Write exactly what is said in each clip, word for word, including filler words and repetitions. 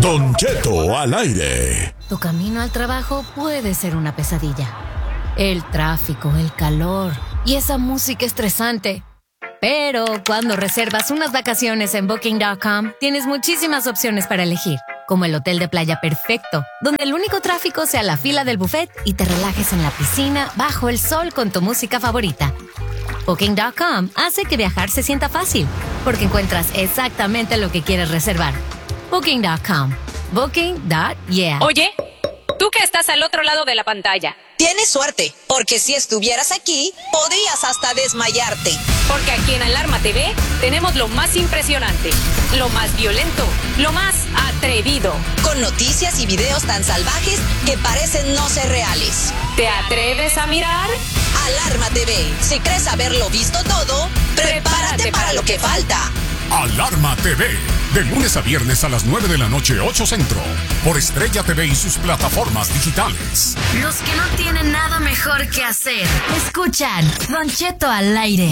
Don Cheto al aire. Tu camino al trabajo puede ser una pesadilla. El tráfico, el calor y esa música estresante. Pero cuando reservas unas vacaciones en Booking punto com, tienes muchísimas opciones para elegir. Como el hotel de playa perfecto, donde el único tráfico sea la fila del buffet y te relajes en la piscina bajo el sol con tu música favorita. Booking punto com hace que viajar se sienta fácil, porque encuentras exactamente lo que quieres reservar. Booking punto com. Booking. Yeah. Oye, tú que estás al otro lado de la pantalla. Tienes suerte, porque si estuvieras aquí, podrías hasta desmayarte. Porque aquí en Alarma T V tenemos lo más impresionante, lo más violento, lo más atrevido. Con noticias y videos tan salvajes que parecen no ser reales. ¿Te atreves a mirar? Alarma T V. Si crees haberlo visto todo, prepárate, prepárate para lo que falta. Alarma T V, de lunes a viernes a las nueve de la noche, ocho Centro, por Estrella T V y sus plataformas digitales. Los que no tienen nada mejor que hacer, escuchan Don Cheto al aire.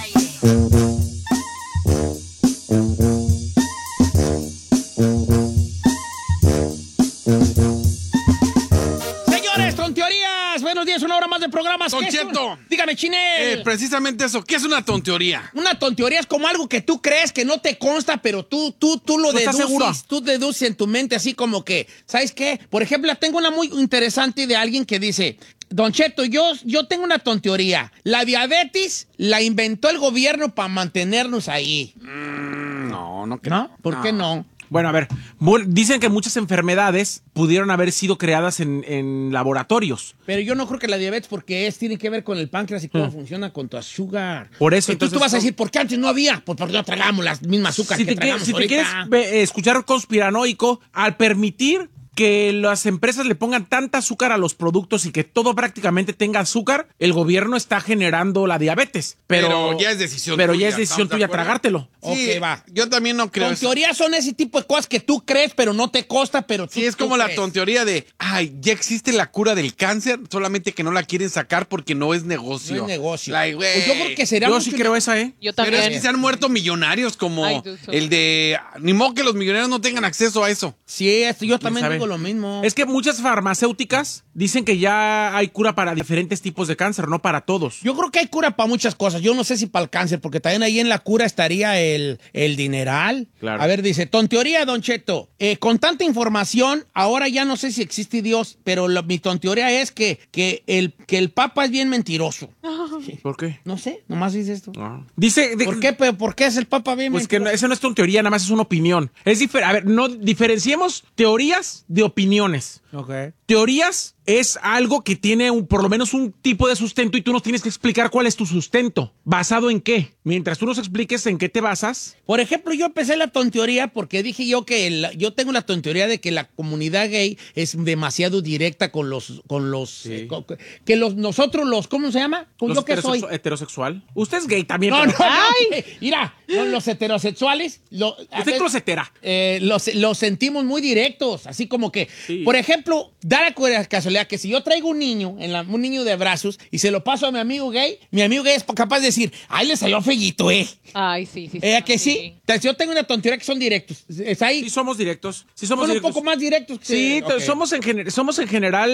Señores, con teorías, buenos días, una hora más de programas. Don Cheto. Dígame, Chinel. Eh, precisamente eso, ¿qué es una tonteoría? Una tonteoría es como algo que tú crees que no te consta, pero tú, tú, tú lo ¿No estás deduces. seguro? Tú deduces en tu mente así como que, ¿sabes qué? Por ejemplo, tengo una muy interesante de alguien que dice, Don Cheto, yo, yo tengo una tonteoría. La diabetes la inventó el gobierno para mantenernos ahí. Mm, no, no creo. ¿No? ¿Por qué no? Bueno, a ver, bu- dicen que muchas enfermedades pudieron haber sido creadas en, en laboratorios. Pero yo no creo que la diabetes, porque es, tiene que ver con el páncreas y cómo Mm. funciona con tu azúcar. Por eso, Entonces, tú entonces, vas a no- decir, ¿por qué antes no había? Pues porque no tragamos las mismas azúcar Si que te, quieres, tragamos si te ahorita. quieres ve- escuchar conspiranoico, al permitir que las empresas le pongan tanta azúcar a los productos y que todo prácticamente tenga azúcar, el gobierno está generando la diabetes. Pero, Pero ya es decisión Pero tuya, ya es decisión ¿estamos de tuya acuerdo? tragártelo. Sí, Ok, va. yo también no creo Con eso. teoría son ese tipo de cosas que tú crees, pero no te consta, pero tú Sí, es tú como la crees. tonteoría de, ay, ya existe la cura del cáncer, solamente que no la quieren sacar porque no es negocio. No es negocio. Like, güey. Pues yo creo que será Yo mucho- sí creo esa, ¿eh? Yo Pero también. es que se han muerto millonarios como Ay, tú, tú. el de... Ni modo que los millonarios no tengan acceso a eso. Sí, esto, yo también sabe? digo lo mismo. Es que muchas farmacéuticas dicen que ya hay cura para diferentes tipos de cáncer, no para todos. Yo creo que hay cura para muchas cosas. Yo no sé si para el cáncer, porque también ahí en la cura estaría el, el dineral. Claro. A ver, dice, tonteoría, Don Cheto. Eh, con tanta información, ahora ya no sé si existe Dios, pero lo- mi tonteoría es que, que, el, que el Papa es bien mentiroso. ¿Por qué? No sé, nomás dice esto. Ah. Dice... de- ¿Por qué, pe- ¿Por qué es el Papa bien Pues que no, mentiroso? eso no es teoría, nada más es una opinión. Es difer- a ver, no diferenciemos teorías de opiniones. Ok. Teorías es algo que tiene un, por lo menos un tipo de sustento y tú nos tienes que explicar cuál es tu sustento. ¿Basado en qué? Mientras tú nos expliques en qué te basas. Por ejemplo, yo empecé la tonteoría porque dije yo que el- yo tengo la tonteoría de que la comunidad gay es demasiado directa con los con los eh, con- que los nosotros los ¿cómo se llama? Pues Los yo que soy. heterosexu- heterosexual. Usted es gay también. No, no, pero- no. eh, Mira, no, los heterosexuales lo, a Usted es ver, closetera. eh, los, los sentimos muy directos, así como que, Sí. por ejemplo, da la cu- casualidad que si yo traigo un niño, en la- un niño de brazos, y se lo paso a mi amigo gay, mi amigo gay es capaz de decir, ay, le salió feíto, ¿eh? Ay, sí, sí. ¿Eh, ¿a que sí? Entonces, yo tengo una tontería que son directos. Es ahí. Sí somos directos. Sí somos Son un directos. poco más directos. que- Sí, ok. somos en, gener- somos en general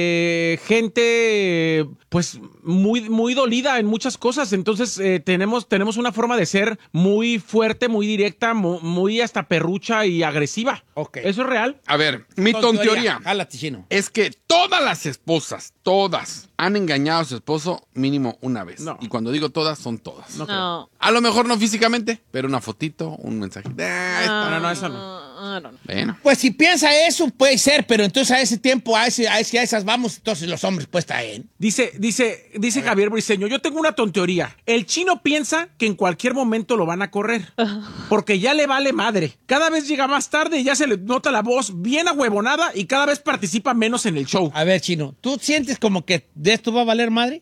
eh, gente pues muy, muy dolida en muchas cosas. Entonces eh, tenemos, tenemos una forma de ser muy fuerte, muy directa, mu- muy hasta perrucha y agresiva. Ok. ¿Eso es real? A ver, mi tonteoría Jálate, chino. es que todas las esposas, todas, han engañado a su esposo mínimo una vez. No. Y cuando digo todas, son todas. No creo. No. A lo mejor no físicamente, pero una fotito, un mensaje. Ah, esto- No, no, eso no. Ah, no, no. Bueno. Pues si piensa eso, puede ser, pero entonces a ese tiempo, a, ese, a, ese- a esas vamos, entonces los hombres pues traen. Dice, dice, dice Javier Briceño, yo tengo una tonteoría. El chino piensa que en cualquier momento lo van a correr. Porque ya le vale madre. Cada vez llega más tarde y ya se le nota la voz bien ahuevonada y cada vez participa menos en el show. A ver, chino, ¿tú sientes como que de esto va a valer madre?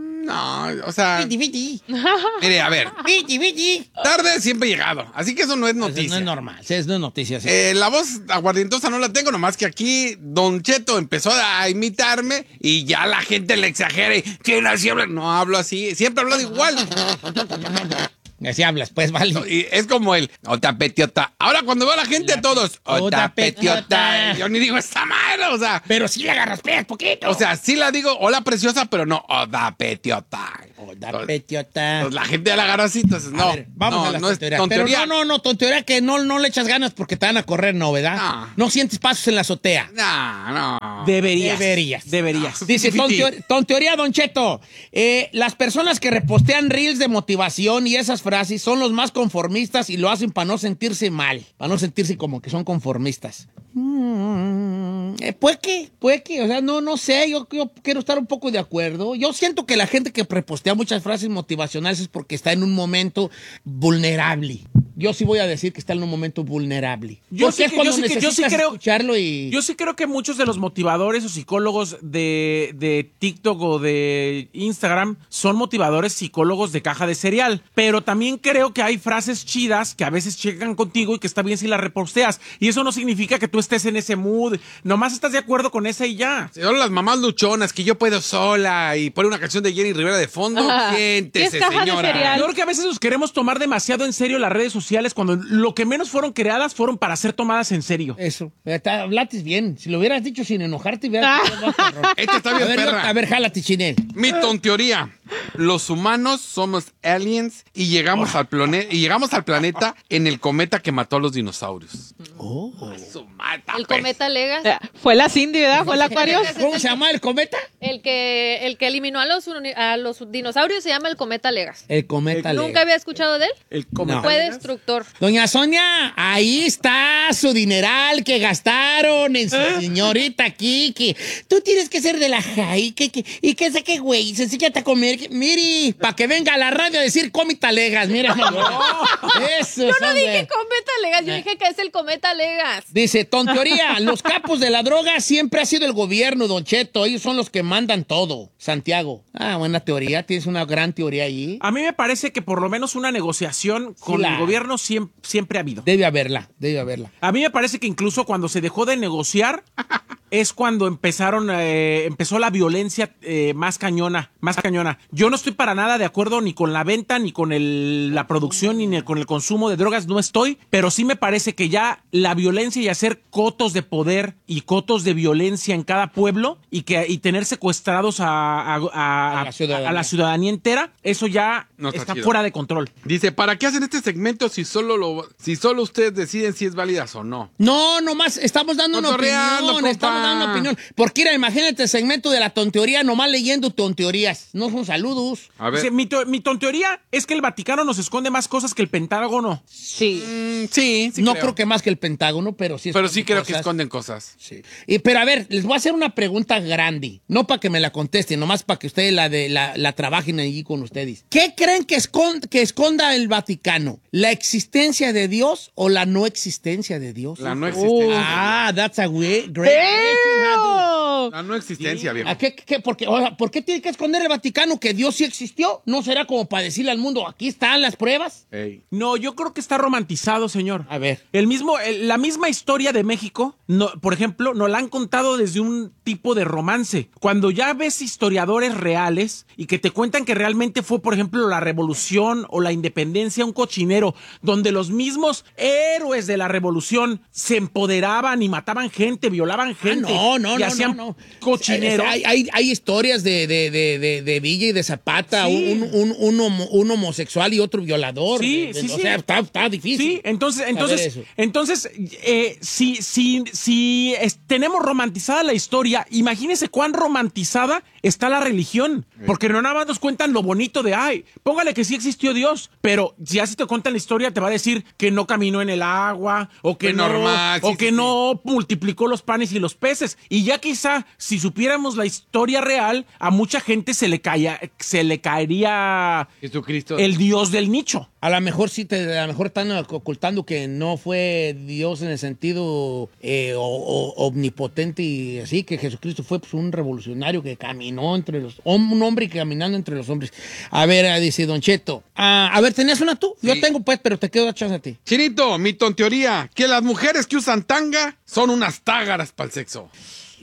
No, o sea, Viti, viti. mire, a ver, Viti, viti. tarde siempre he llegado, así que eso no es Eso noticia. no es normal, sí, eso no es noticia. sí. Eh, la voz aguardientosa no la tengo, nomás que aquí Don Cheto empezó a imitarme y ya la gente le exagera y ¿quién así habla? No hablo así, siempre he hablado igual. Así hablas, pues, vale. Y es como el Ota Petiota. Ahora cuando veo a la gente, La todos Ota Ota Petiota. Petiota. Yo ni digo esta madre, o sea. Pero sí le agarras pies poquito. O sea, sí la digo, hola preciosa, pero no Ota Petiota. Ota Petiota. Pues la gente ya la agarra así, entonces no. A ver, vamos no, a la no es tontería. tontería. Pero no, no, no, tontería que no, no le echas ganas porque te van a correr, ¿no, verdad? No. No sientes pasos en la azotea. No, no. Deberías. Deberías. Deberías. Dice, tonteoría, tonteoría, Don Cheto, eh, las personas que repostean reels de motivación y esas frases son los más conformistas y lo hacen para no sentirse mal, para no sentirse como que son conformistas. Mm, eh, puede que, puede que, o sea, no, no sé, yo, yo quiero estar un poco de acuerdo. Yo siento que la gente que repostea muchas frases motivacionales es porque está en un momento vulnerable. Yo sí voy a decir que está en un momento vulnerable. Yo Porque sí es que- cuando yo sí que- yo sí necesitas creo- escucharlo y... Yo sí creo que muchos de los motivadores o psicólogos de, de TikTok o de Instagram son motivadores psicólogos de caja de cereal. Pero también creo que hay frases chidas que a veces checan contigo y que está bien si las reposteas. Y eso no significa que tú estés en ese mood. Nomás estás de acuerdo con esa y ya. Son las mamás luchonas que yo puedo sola y pone una canción de Jenny Rivera de fondo. Ajá. Siéntese, ¿Qué es caja de señora. cereal? Yo creo que a veces nos queremos tomar demasiado en serio las redes sociales cuando lo que menos fueron creadas fueron para ser tomadas en serio. Eso, está, hablatis bien. Si lo hubieras dicho sin enojarte, hubieras... Esta está bien a ver, yo- perra. a ver, jálate, Chinel. Mi tonteoría. Los humanos somos aliens y llegamos al planeta y llegamos al planeta en el cometa que mató a los dinosaurios. Oh. Su mata, El pues. cometa Legas, Eh, Fue la Cindy, ¿verdad? Fue el acuario. ¿Cómo se llama el cometa? el que, el que eliminó a los, uni- a los dinosaurios se llama el cometa Legas. El cometa. ¿Nunca Lega. había escuchado de él? El cometa Fue Legas. destructor. Doña Sonia, ahí está su dineral que gastaron en su señorita aquí, que tú tienes que ser de la high, que, que, y que sé que güey, se enséñate a comer, que- miri, para que venga a la radio a decir cómita legas, mira. Eso, Yo no hombre. dije cometa Legas, yo dije que es el cometa Legas. Dice, tonteoría, los capos de la droga siempre ha sido el gobierno, Don Cheto, ellos son los que mandan todo. Santiago. Ah, buena teoría, tienes una gran teoría ahí. A mí me parece que por lo menos una negociación con Sí, la- el gobierno siempre, siempre ha habido. Debe haberla, debe haberla. A mí me parece que incluso cuando se dejó de negociar es cuando empezaron, eh, empezó la violencia eh, más cañona, más cañona. Yo no estoy para nada de acuerdo ni con la venta, ni con el- la producción, ni con el consumo de drogas, no estoy, pero sí me parece que ya la violencia y hacer cotos de poder y cotos de violencia en cada pueblo y que y tener secuestrados a, a- a- A la ciudadanía. a la ciudadanía entera, eso ya No está está chido. fuera de control. Dice, ¿para qué hacen este segmento si solo lo, si solo ustedes deciden si es válidas o no? No, nomás estamos dando una Cotorreando, opinión, estamos compa. dando una opinión. Porque mira, imagínate el segmento de la tonteoría, nomás leyendo tonteorías. No son saludos. A ver. Dice, mi, to- mi tonteoría es que el Vaticano nos esconde más cosas que el Pentágono. Sí. Mm, sí, sí no creo. creo que más que el Pentágono, pero sí Pero esconde sí creo que cosas. esconden cosas. Sí. Y, pero a ver, les voy a hacer una pregunta grande. No para que me la contesten, nomás para que ustedes la, de, la, la trabajen allí con ustedes. ¿Qué creen que, escon- que esconda el Vaticano? ¿La existencia de Dios o la no existencia de Dios? La no existencia. Ah, that's a great, great question, Hadu. La no existencia, viejo. ¿A qué, qué- por, qué, o sea, ¿por qué tiene que esconder el Vaticano que Dios sí existió? ¿No será como para decirle al mundo, aquí están las pruebas? Ey. No, yo creo que está romantizado, señor. A ver. El mismo, el- la misma historia de México, no, por ejemplo, nos la han contado desde un tipo de romance. Cuando ya ves historiadores reales y que te cuentan que realmente fue, por ejemplo, la revolución o la independencia, un cochinero, donde los mismos héroes de la revolución se empoderaban y mataban gente, violaban gente. Ah, no, no, y no, hacían no, no. cochinero. Hay, hay, hay historias de, de, de, de, de Villa y de Zapata, Sí. un, un, un, homo- un homosexual y otro violador. Sí, De- de- sí, o sí. sea, está, está difícil. Sí, entonces, saber entonces, eso. entonces, eh, si, si, si es- tenemos romantizada la historia, imagínense cuán romantizada está la religión, porque no nada más nos cuentan lo bonito de, ay, póngale que sí existió Dios, pero si así te cuentan la historia, te va a decir que no caminó en el agua, o que Fue no, normal, sí, o sí, que sí. no multiplicó los panes y los peces, y ya quizá, si supiéramos la historia real, a mucha gente se le caía, se le caería Jesucristo. el Dios del nicho. A lo mejor sí, te, a lo mejor están ocultando que no fue Dios en el sentido eh, o- o- omnipotente y así, que Jesucristo fue pues, un revolucionario que caminó entre los... Un hombre caminando entre los hombres. A ver, ah, dice Don Cheto. Ah, a ver, ¿tenías una tú? Yo Sí. tengo pues, pero te quedo la chance a ti. Chinito, mi tonteoría, que las mujeres que usan tanga son unas tágaras para el sexo.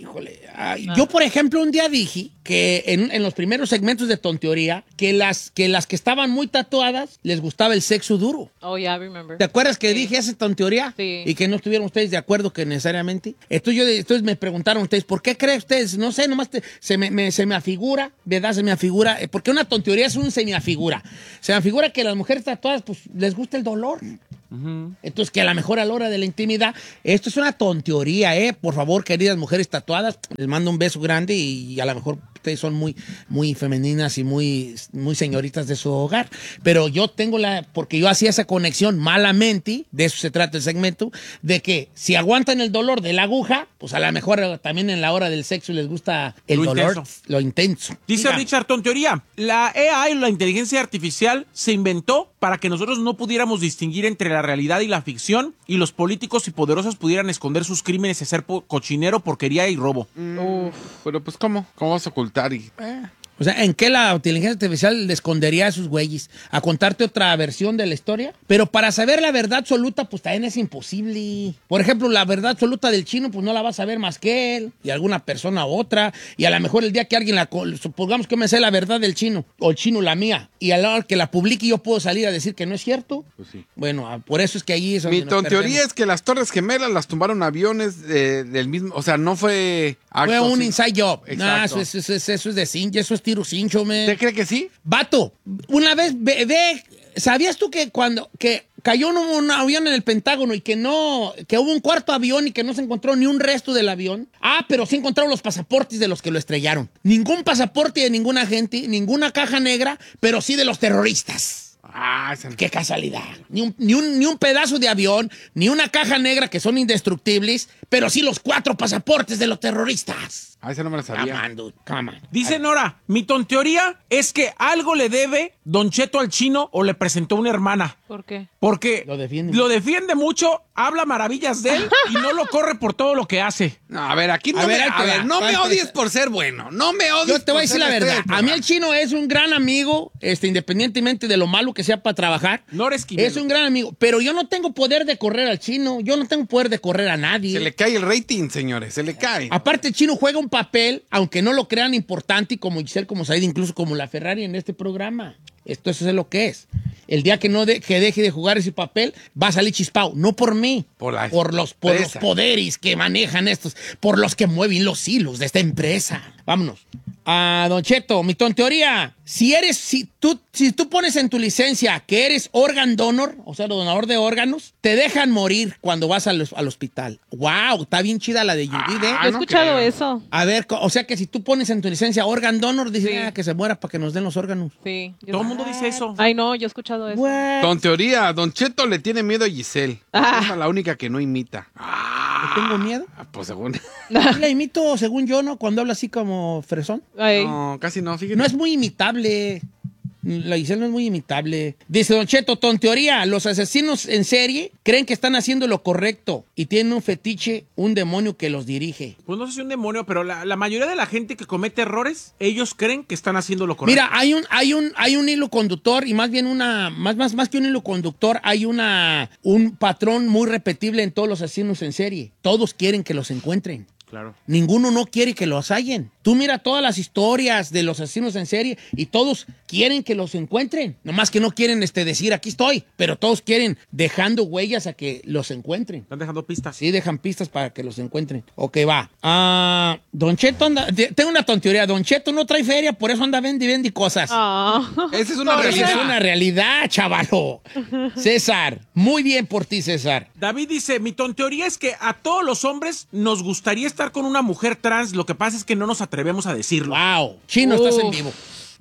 Híjole, ay, yo por ejemplo un día dije que en, en los primeros segmentos de Tonteoría que las, que las que estaban muy tatuadas les gustaba el sexo duro. Oh, yeah, I remember. ¿Te acuerdas que Sí. dije esa Tonteoría? Sí. Y que no estuvieron ustedes de acuerdo que necesariamente. Entonces, yo, entonces me preguntaron ustedes, ¿por qué creen ustedes? No sé, nomás te- se, me, me- se me afigura, ¿verdad? Se me afigura, eh, porque una tonteoría es un semiafigura. Se me afigura que las mujeres tatuadas pues les gusta el dolor. Entonces, que a lo mejor a la hora de la intimidad, esto es una tonteoría, ¿eh? Por favor, queridas mujeres tatuadas, les mando un beso grande y, a lo mejor ustedes son muy, muy femeninas y muy, muy señoritas de su hogar. Pero yo tengo la, porque yo hacía esa conexión malamente, de eso se trata el segmento, de que si aguantan el dolor de la aguja, pues a lo mejor también en la hora del sexo les gusta el Lo dolor, intenso. lo intenso. Dice Dígame. Richard, tonteoría. La A I, la inteligencia artificial, se inventó para que nosotros no pudiéramos distinguir entre la realidad y la ficción y los políticos y poderosos pudieran esconder sus crímenes y hacer po- cochinero, porquería y robo. Uf, pero pues ¿cómo? ¿Cómo vas a ocultar? Y, eh. O sea, ¿en qué la inteligencia artificial le escondería a esos güeyes? ¿A contarte otra versión de la historia? Pero para saber la verdad absoluta, pues también es imposible. Por ejemplo, la verdad absoluta del chino, pues no la va a saber más que él, y alguna persona u otra. Y a lo mejor el día que alguien la... col- Supongamos que me sé la verdad del chino, o el chino la mía, y a la hora que la publique yo puedo salir a decir que no es cierto. Pues sí. Bueno, ah, por eso es que ahí es donde Mi nos tonteoría perdemos. es que las Torres Gemelas las tumbaron aviones de- del mismo, o sea, no fue acto, Fue un sí. inside job. Exacto. Nah, eso, es- eso es- eso es de cincho, eso es tiro cincho, man. ¿Usted cree que sí? Vato, una vez ve, ve- ¿sabías tú que cuando que cayó un, un avión en el Pentágono y que no, que hubo un cuarto avión y que no se encontró ni un resto del avión? Ah, pero sí encontraron los pasaportes de los que lo estrellaron. Ningún pasaporte de ninguna gente, ninguna caja negra, pero sí de los terroristas. Ah, esa no. ¡Qué casualidad! Ni un, ni, un, ni un pedazo de avión, ni una caja negra que son indestructibles, pero sí los cuatro pasaportes de los terroristas. Ah, esa no me la sabía. Come on, dude, come on. Dice Nora, mi tonteoría es que algo le debe Don Cheto al chino o le presentó una hermana. ¿Por qué? Porque Lo defiende. lo defiende mucho, habla maravillas de él y no lo corre por todo lo que hace. No, a ver, aquí no A me, ver, ahí a te ver, va. no Va, me va, odies va. por ser bueno. No me odies Yo te voy a por decir la ser verdad. estrella A mí el del chino es un gran amigo, este, independientemente de lo malo que sea para trabajar. Nora Esquivel. Es un gran amigo. Pero yo no tengo poder de correr al chino. Yo no tengo poder de correr a nadie. Se le cae el rating, señores, se le cae. Aparte, el chino juega un papel, aunque no lo crean importante, y como Giselle, como Said, incluso como la Ferrari en este programa. Esto eso es lo que es. El día que no de- que deje de jugar ese papel, va a salir chispao. No por mí, Por la por los, por los empresa. poderes que manejan estos, por los que mueven los hilos de esta empresa. Vámonos. Ah, Don Cheto, mi tonteoría. Si eres, si tú, si tú pones en tu licencia que eres organ donor, o sea, donador de órganos, te dejan morir cuando vas al, al hospital. Wow, está bien chida la de Judith, ¿eh? Ah, Yo he no escuchado creo. eso. A ver, co- o sea que si tú pones en tu licencia organ donor, dice Sí. ah, que se muera para que nos den los órganos. Sí. Yo- Todo el mundo dice eso. Ay, no, yo he escuchado eso. What? Don Teoría, Don Cheto le tiene miedo a Giselle. Ah. Es la única que no imita. ¿Le tengo miedo? Ah, pues según. Sí la imito, según yo, ¿no? Cuando habla así como fresón. Ay. No, casi no, fíjate. No es muy imitable. La Giselle no es muy imitable. Dice Don Cheto, tonteoría, los asesinos en serie creen que están haciendo lo correcto y tienen un fetiche, un demonio que los dirige. Pues no sé si un demonio, pero la, la mayoría de la gente que comete errores, ellos creen que están haciendo lo correcto. Mira, hay un, hay un, hay un hilo conductor y más bien una, más, más, más que un hilo conductor, hay una, un patrón muy repetible en todos los asesinos en serie. Todos quieren que los encuentren. Claro. Ninguno no quiere que los hallen. Tú mira todas las historias de los asesinos en serie y todos quieren que los encuentren. Nomás que no quieren este, decir aquí estoy, pero todos quieren dejando huellas a que los encuentren. Están dejando pistas. Sí, dejan pistas para que los encuentren. Ok, va. Ah, Don Cheto anda... de- Tengo una tontería. Don Cheto no trae feria, por eso anda vendi vendi cosas. Ah. Esa es una Esa realidad. es una realidad, chavalo. César, muy bien por ti, César. David dice, mi tonteoría es que a todos los hombres nos gustaría estar con una mujer trans, lo que pasa es que no nos atrevemos a decirlo. Wow. Chino, estás en Uf. vivo.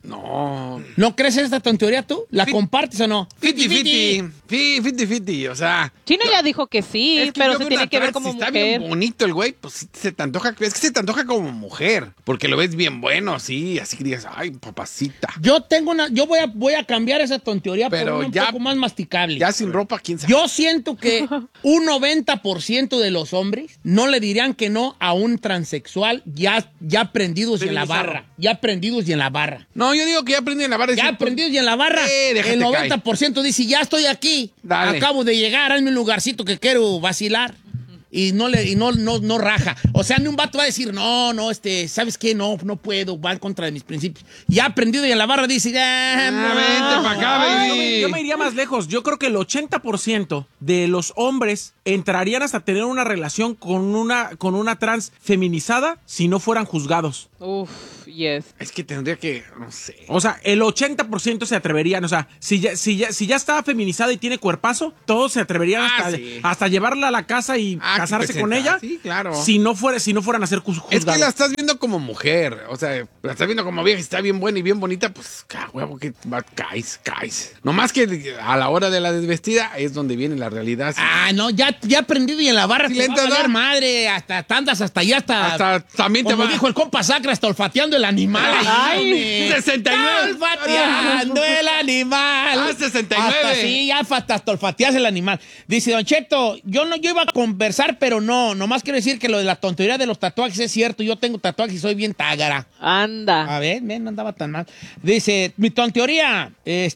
No. ¿No crees en esta tonteoría tú? ¿La Fit- compartes o no? Fiti, fiti. Fi- Fiti, fiti. O sea. Chino ya dijo que sí, es que pero yo se veo tiene una que ver trans, como si está bien mujer. bonito el güey, pues sí se te antoja. Es que se te antoja como mujer. Porque lo ves bien bueno, así. Así que dices, ay, papacita. Yo tengo una... Yo voy a, voy a cambiar esa tonteoría Pero por una un ya- poco más masticable. Ya sin ropa, quién sabe. Yo siento que un noventa por ciento de los hombres no le dirían que no a un transexual ya, ya prendidos y en la Civilizado. barra. Ya prendidos y en la barra. No, yo digo que ya aprendí en la barra. Ya decir, prendidos y en la barra. Eh, déjate el noventa por ciento dice, ya estoy aquí. Dale. Acabo de llegar, hazme un lugarcito que quiero vacilar. y no le y no, no, no raja. O sea, ni un vato va a decir, no, no, este, ¿sabes qué? No, no puedo, va en contra de mis principios. Y ha aprendido y en la barra dice, ah, Ah, no, vente pa' acá, Yo baby. me, yo me iría más lejos. Yo creo que el ochenta por ciento de los hombres entrarían hasta tener una relación con una, con una trans feminizada si no fueran juzgados. Uf, yes. Es que tendría que, no sé. O sea, el ochenta por ciento se atreverían. O sea, si ya, si ya, si ya está feminizada y tiene cuerpazo, todos se atreverían Ah, hasta, sí. hasta llevarla a la casa y Ah, casarse que con presenta. ella. Sí, claro. Si no, fuera, si no fueran a ser ju- juzgados. Es que la estás viendo como mujer, o sea, la estás viendo como vieja y está bien buena y bien bonita, pues, ca- huevo, que va, caes, caes. No más que a la hora de la desvestida es donde viene la realidad. Sí. Ah, no, ya, ya he aprendido y en la barra Sí, te va a lenta, valer ¿no? madre, hasta tandas, hasta allá, hasta... Hasta también te como va. dijo el compa Sacra, hasta olfateando el animal. Ay, hombre. sesenta y nueve. Está olfateando el animal. Ah, sesenta y nueve. Hasta sí, ya hasta, hasta olfateas el animal. Dice, Don Cheto, yo no, yo iba a conversar, pero no, nomás quiero decir que lo de la tontería de los tatuajes es cierto, yo tengo tatuajes y soy bien tágara. Anda. A ver, ven, no andaba tan mal. Dice, mi tonteoría,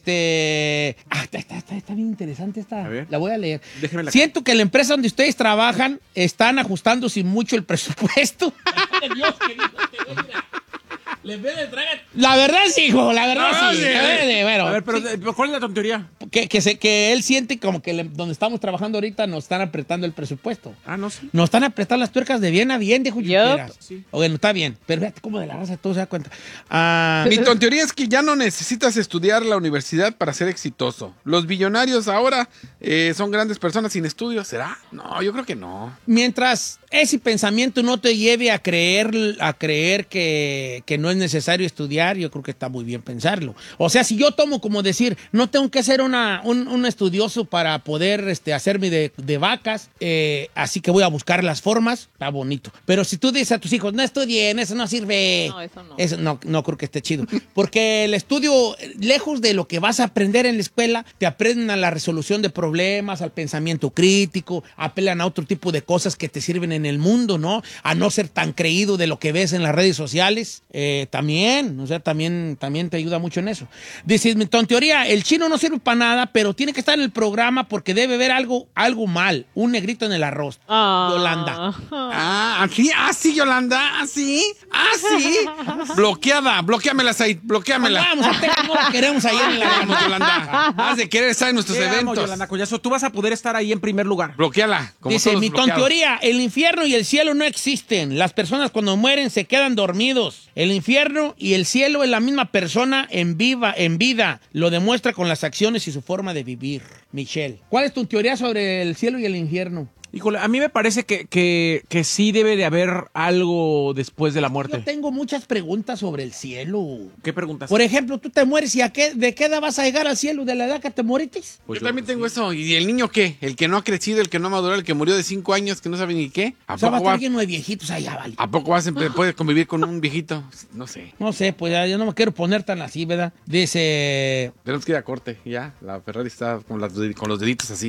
este... Ah, está, está, está, está bien interesante esta. A ver. La voy a leer. Déjeme la- Siento que la empresa donde ustedes trabajan están ajustando sin mucho el presupuesto. Dios, que dijo este güey, mira. Le ve de traga- La verdad sí, hijo, la verdad No, sí. sí. La verdad, sí, bueno, A ver, pero sí. eh, ¿cuál es la tontería? que, que, se, que él siente como que le- donde estamos trabajando ahorita nos están apretando el presupuesto. Ah, no sé. Nos están apretando las tuercas de bien a bien, dijo Yup. Yuqueras. Sí. O bueno, está bien. Pero fíjate cómo de la raza todo se da cuenta. Ah, Mi tontería es que ya no necesitas estudiar la universidad para ser exitoso. Los billonarios ahora eh, son grandes personas sin estudios, ¿será? No, yo creo que no. mientras ese pensamiento no te lleve a creer, a creer que, que no es necesario estudiar, yo creo que está muy bien pensarlo. O sea, si yo tomo como decir, no tengo que ser una, un, un estudioso para poder este, hacerme de, de vacas, eh, así que voy a buscar las formas, está bonito. Pero si tú dices a tus hijos, no estudien, eso no sirve. No, eso no. Eso no, no creo que esté chido. Porque el estudio, lejos de lo que vas a aprender en la escuela, te aprenden a la resolución de problemas, al pensamiento crítico, apelan a otro tipo de cosas que te sirven en el mundo, ¿no? A no ser tan creído de lo que ves en las redes sociales. Eh, también, o sea, también, también te ayuda mucho en eso. Dices, mi tontería, el chino no sirve para nada, pero tiene que estar en el programa porque debe ver algo, algo mal. Un negrito en el arroz. Ah. Yolanda. Ah, ¿así? ¿Ah, sí, Yolanda? ¿Ah, sí? ¿Ah, sí? Bloqueada, bloqueamela, ahí, bloqueamela. Vamos, a Texas, no la queremos ahí en la... Vamos, Yolanda. Has de querer estar en nuestros Te amo, eventos. Yolanda Collazo. Tú vas a poder estar ahí en primer lugar. Bloqueala. Como Dice, todos mi bloqueados. tontería, el infierno y el cielo no existen. Las personas cuando mueren se quedan dormidos. El infierno y el cielo es la misma persona en, viva, en vida. Lo demuestra con las acciones y su forma de vivir. Michelle, ¿cuál es tu teoría sobre el cielo y el infierno? Híjole, a mí me parece que, que, que sí debe de haber algo después de la Yo muerte. tengo muchas preguntas sobre el cielo. ¿Qué preguntas? Por ejemplo, tú te mueres y a qué, ¿de qué edad vas a llegar al cielo? ¿De la edad que te moriste? Pues yo también tengo eso. ¿Y el niño qué? ¿El que no ha crecido, el que no ha madurado, el que murió de cinco años, que no sabe ni qué? ¿A O sea, va a poco estar va, lleno de viejitos allá, vale. ¿a poco vas a empe- puede convivir con un viejito? No sé. No sé, pues ya, yo no me quiero poner tan así, ¿verdad? Dice... Tenemos que ir a corte, ya. La Ferrari está con, las, con los deditos así.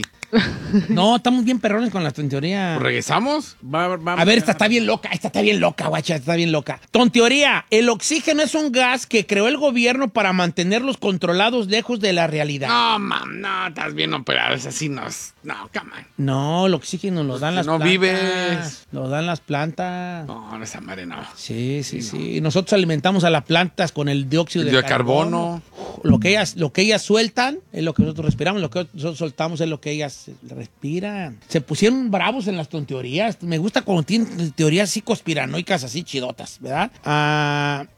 No, estamos bien perrones con la tontería. Pues regresamos. Va- va- A ver, esta está bien loca, esta está bien loca, guacha, está bien loca. Tonteoría, el oxígeno es un gas que creó el gobierno para mantenerlos controlados lejos de la realidad. No, mam, no, estás bien operado. Es así, no. No, come on. No, el oxígeno lo dan que las no plantas. vives. Lo dan las plantas. No, no, esa madre no. Sí, sí, sí. Nosotros alimentamos a las plantas con el dióxido El de, de carbono. Lo que ellas, lo que ellas sueltan es lo que nosotros respiramos, lo que nosotros soltamos es lo que ellas respiran. Se pusieron bravos en las tonteorías. Me gusta cuando tienen teorías así conspiranoicas, así chidotas, ¿verdad? Ah,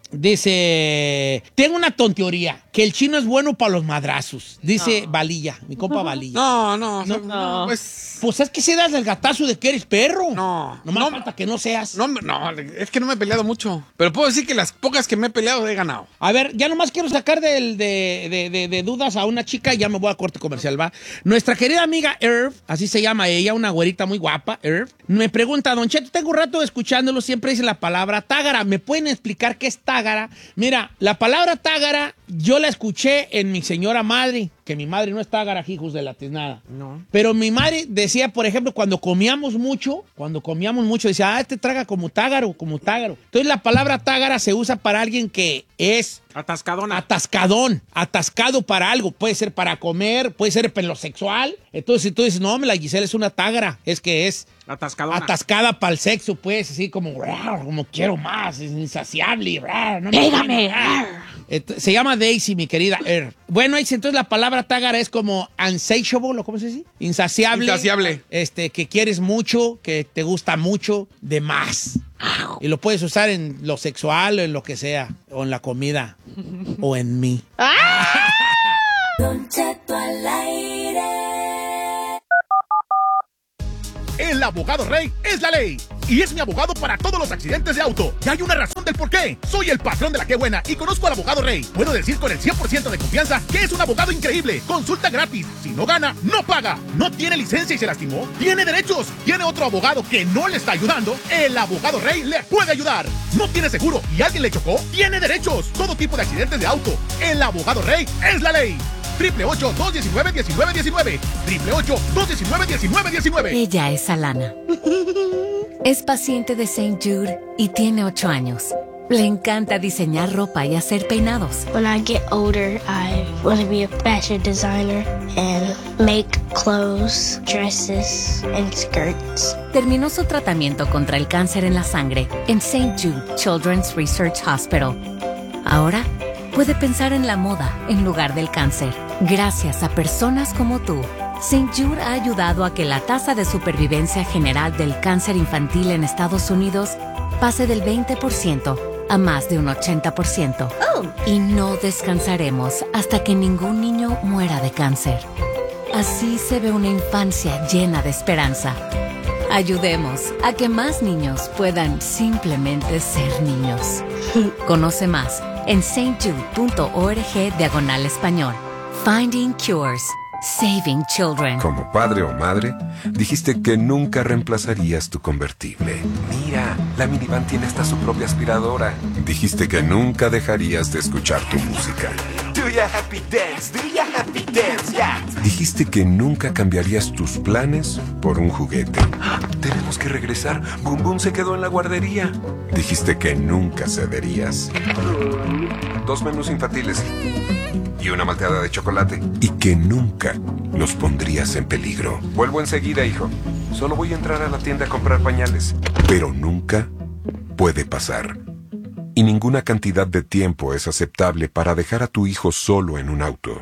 dice, tengo una tonteoría, que el chino es bueno para los madrazos. Dice Valilla, mi compa Valilla. No, no, No, no, no. pues. Pues es que se das el gatazo de que eres perro. No, Nomás no. falta que no seas. No, no, es que no me he peleado mucho. Pero puedo decir que las pocas que me he peleado he ganado. A ver, ya nomás quiero sacar del- de, de- de- de dudas a una chica y ya me voy a corte comercial, ¿va? Nuestra querida amiga Irv, así se llama ella, una güerita muy guapa, Irv, me pregunta, Don Cheto, tengo un rato escuchándolo, siempre dice la palabra tágara. ¿Me pueden explicar qué es tágara? Mira, la palabra tágara yo la escuché en mi señora madre. que mi madre no es tágara, hijos de la tiznada. No. Pero mi madre decía, por ejemplo, cuando comíamos mucho, cuando comíamos mucho, decía, ah, este traga como tágaro, como tágaro. Entonces la palabra tágara se usa para alguien que es Atascadona. atascadón, atascado para algo. Puede ser para comer, puede ser en lo sexual. Entonces, si tú dices, no, la Giselle es una tágara, es que es Atascadona. atascada para el sexo, pues, así como, como quiero más, es insaciable. No Pégame. Se llama Daisy, mi querida Er. Bueno, entonces la palabra tágara es como unsatiable, ¿cómo se dice? Insaciable. Insaciable. Este, que quieres mucho, que te gusta mucho, de más. Y lo puedes usar en lo sexual, o en lo que sea, o en la comida, o en mí. Don Cheto al aire. El abogado Rey es la ley. Y es mi abogado para todos los accidentes de auto. Y hay una razón del por qué. Soy el patrón de la que buena y conozco al abogado Rey. Puedo decir con el cien por ciento de confianza que es un abogado increíble. Consulta gratis. Si no gana, no paga. No tiene licencia y se lastimó. Tiene derechos. Tiene otro abogado que no le está ayudando. El abogado Rey le puede ayudar. No tiene seguro y alguien le chocó. Tiene derechos. Todo tipo de accidentes de auto. El abogado Rey es la ley. Triple ocho, dos diecinueve, diecinueve diecinueve. Triple ocho, dos diecinueve, diecinueve diecinueve. Ella es Alana. Es paciente de Saint Jude y tiene ocho años. Le encanta diseñar ropa y hacer peinados. When I get older, I want to be a fashion designer and make clothes, dresses, and skirts. Terminó su tratamiento contra el cáncer en la sangre en Saint Jude Children's Research Hospital. Ahora puede pensar en la moda en lugar del cáncer. Gracias a personas como tú, Saint Jude ha ayudado a que la tasa de supervivencia general del cáncer infantil en Estados Unidos pase del veinte por ciento a más de un ochenta por ciento. Oh. Y no descansaremos hasta que ningún niño muera de cáncer. Así se ve una infancia llena de esperanza. Ayudemos a que más niños puedan simplemente ser niños. Conoce más en saintjude.org diagonal español. Finding Cures. Saving Children. Como padre o madre, dijiste que nunca reemplazarías tu convertible. Mira, la minivan tiene hasta su propia aspiradora. Dijiste que nunca dejarías de escuchar tu música. Do ya happy dance, do ya happy dance, yeah. Dijiste que nunca cambiarías tus planes por un juguete. Tenemos que regresar. Boom Boom se quedó en la guardería. Dijiste que nunca cederías. Dos menús infantiles y una malteada de chocolate. Y que nunca los pondrías en peligro. Vuelvo enseguida, hijo. Solo voy a entrar a la tienda a comprar pañales. Pero nunca puede pasar. Y ninguna cantidad de tiempo es aceptable para dejar a tu hijo solo en un auto.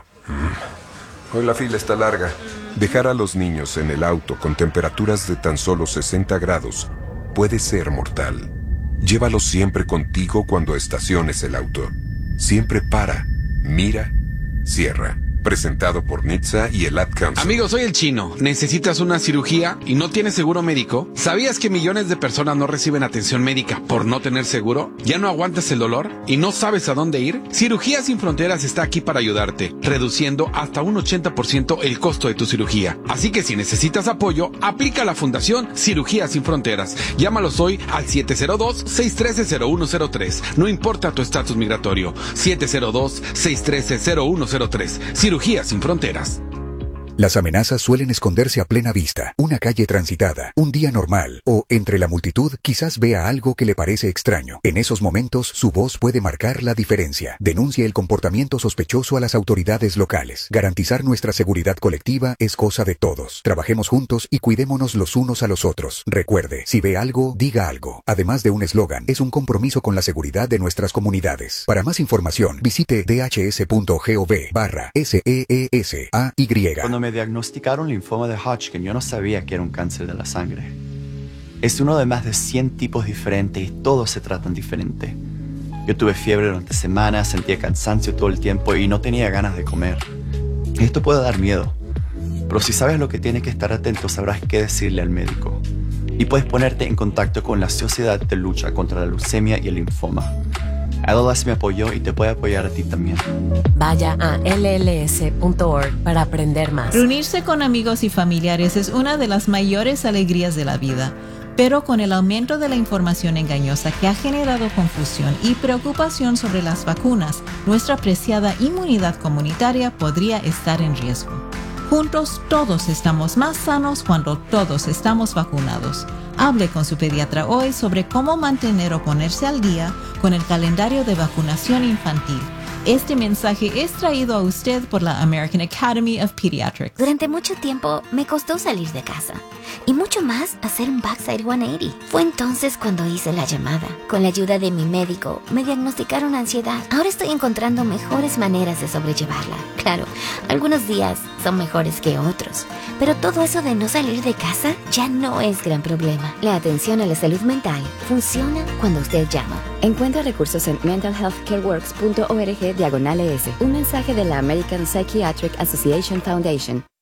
Hoy la fila está larga. Dejar a los niños en el auto con temperaturas de tan solo sesenta grados puede ser mortal. Llévalos siempre contigo cuando estaciones el auto. Siempre para, mira, cierra. Presentado por N H T S A y el Ad Council. Amigo, soy el Chino. ¿Necesitas una cirugía y no tienes seguro médico? ¿Sabías que millones de personas no reciben atención médica por no tener seguro? ¿Ya no aguantas el dolor y no sabes a dónde ir? Cirugías Sin Fronteras está aquí para ayudarte, reduciendo hasta un ochenta por ciento el costo de tu cirugía. Así que si necesitas apoyo, aplica a la Fundación Cirugías Sin Fronteras. Llámalos hoy al siete cero dos, seis uno tres, cero uno cero tres. No importa tu estatus migratorio. siete cero dos, seis uno tres, cero uno cero tres. Cirugías Sin Fronteras. Las amenazas suelen esconderse a plena vista, una calle transitada, un día normal, o entre la multitud quizás vea algo que le parece extraño. En esos momentos, su voz puede marcar la diferencia. Denuncie el comportamiento sospechoso a las autoridades locales. Garantizar nuestra seguridad colectiva es cosa de todos. Trabajemos juntos y cuidémonos los unos a los otros. Recuerde, si ve algo, diga algo. Además de un eslogan, es un compromiso con la seguridad de nuestras comunidades. Para más información, visite dhs.gov barra S E E S A Y. Cuando me diagnosticaron linfoma de Hodgkin, yo no sabía que era un cáncer de la sangre. Es uno de más de cien tipos diferentes y todos se tratan diferente. Yo tuve fiebre durante semanas, sentía cansancio todo el tiempo y no tenía ganas de comer. Esto puede dar miedo, pero si sabes lo que tienes que estar atento, sabrás qué decirle al médico. Y puedes ponerte en contacto con la Sociedad de Lucha contra la Leucemia y el Linfoma. L L S me apoyó y te puede apoyar a ti también. Vaya a L L S punto org para aprender más. Reunirse con amigos y familiares es una de las mayores alegrías de la vida. Pero con el aumento de la información engañosa que ha generado confusión y preocupación sobre las vacunas, nuestra preciada inmunidad comunitaria podría estar en riesgo. Juntos todos estamos más sanos cuando todos estamos vacunados. Hable con su pediatra hoy sobre cómo mantener o ponerse al día con el calendario de vacunación infantil. Este mensaje es traído a usted por la American Academy of Pediatrics. Durante mucho tiempo me costó salir de casa y mucho más hacer un backside ciento ochenta. Fue entonces cuando hice la llamada. Con la ayuda de mi médico me diagnosticaron ansiedad. Ahora estoy encontrando mejores maneras de sobrellevarla. Claro, algunos días son mejores que otros, pero todo eso de no salir de casa ya no es gran problema. La atención a la salud mental funciona cuando usted llama. Encuentra recursos en mental health care works punto org diagonal es. Un mensaje de la American Psychiatric Association Foundation.